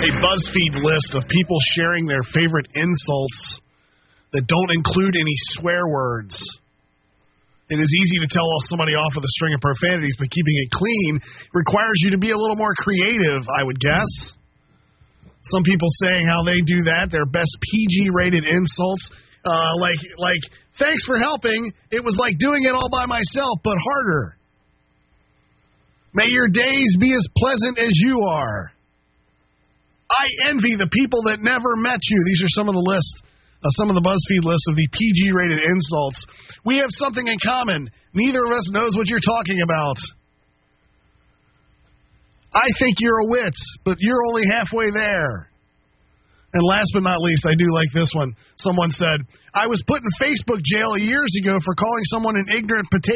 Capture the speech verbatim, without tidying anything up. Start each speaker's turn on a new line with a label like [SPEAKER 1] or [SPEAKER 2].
[SPEAKER 1] a BuzzFeed list of people sharing their favorite insults that don't include any swear words. It is easy to tell somebody off with a string of profanities, but keeping it clean requires you to be a little more creative, I would guess. Some people saying how they do that, their best P G-rated insults, uh, like, like, thanks for helping. It was like doing it all by myself, but harder. May your days be as pleasant as you are. I envy the people that never met you. These are some of the lists. Uh, some of the BuzzFeed list of the P G-rated insults. We have something in common. Neither of us knows what you're talking about. I think you're a wit, but you're only halfway there. And last but not least, I do like this one. Someone said, I was put in Facebook jail years ago for calling someone an ignorant potato.